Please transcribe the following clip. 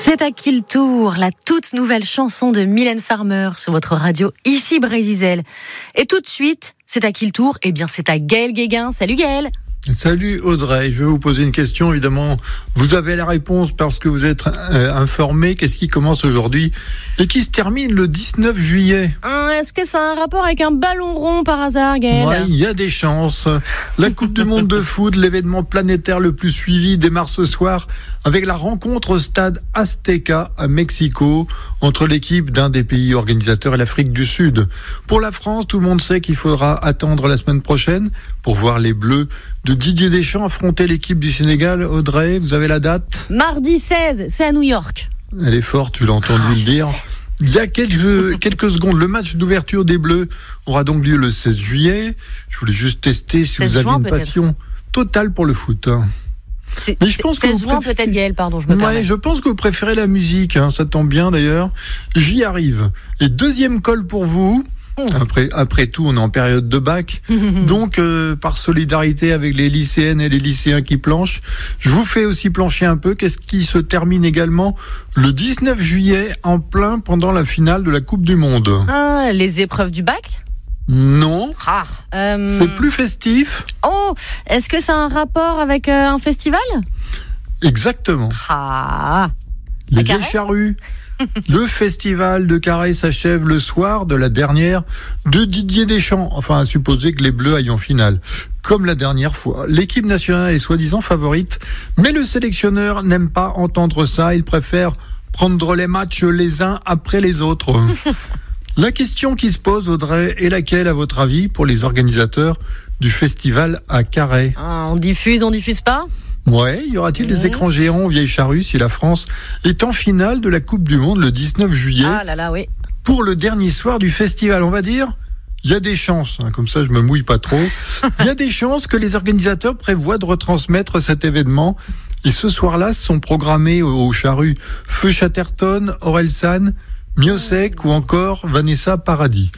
C'est à qui le tour, la toute nouvelle chanson de Mylène Farmer sur votre radio, ici Brésil. Et tout de suite, c'est à qui le tour ? Eh bien, c'est à Gaël Guéguin. Salut Gaël. Salut Audrey, je vais vous poser une question, évidemment. Vous avez la réponse parce que vous êtes informé. Qu'est-ce qui commence aujourd'hui et qui se termine le 19 juillet ? Est-ce que ça a un rapport avec un ballon rond par hasard, Gaël ? Ouais, il y a des chances. La Coupe du Monde de foot, l'événement planétaire le plus suivi, démarre ce soir avec la rencontre au stade Azteca à Mexico entre l'équipe d'un des pays organisateurs et l'Afrique du Sud. Pour la France, tout le monde sait qu'il faudra attendre la semaine prochaine pour voir les Bleus de Didier Deschamps affronter l'équipe du Sénégal. Audrey, vous avez la date ? Mardi 16, c'est à New York. Elle est forte, je l'ai entendu le dire. Il y a quelques secondes, le match d'ouverture des Bleus aura donc lieu le 16 juillet. Je voulais juste tester si vous avez une passion totale pour le foot. Mais je pense que vous peut-être Gaël, pardon, je me permets. Je pense que vous préférez la musique, ça tombe bien d'ailleurs. J'y arrive. Et deuxième call pour vous. Après tout, on est en période de bac. Donc, par solidarité avec les lycéennes et les lycéens qui planchent, je vous fais aussi plancher un peu. Qu'est-ce qui se termine également le 19 juillet, en plein pendant la finale de la Coupe du Monde ? Les épreuves du bac ? Non. C'est plus festif. Oh, est-ce que ça a un rapport avec un festival ? Exactement. Les Vieilles Charrues. Le festival de Carhaix s'achève le soir de la dernière de Didier Deschamps. Enfin, à supposer que les Bleus aillent en finale. Comme la dernière fois. L'équipe nationale est soi-disant favorite, mais le sélectionneur n'aime pas entendre ça. Il préfère prendre les matchs les uns après les autres. La question qui se pose, Audrey, est laquelle, à votre avis, pour les organisateurs du festival à Carhaix ? On diffuse pas ? Ouais, y aura-t-il des écrans géants aux Vieilles Charrues si la France est en finale de la Coupe du Monde le 19 juillet ? Ah là là, oui. Pour le dernier soir du festival, on va dire, il y a des chances, comme ça je me mouille pas trop, il y a des chances que les organisateurs prévoient de retransmettre cet événement. Et ce soir-là, sont programmés aux Charrues Feu Chatterton, Orelsan, Miossec ou encore Vanessa Paradis.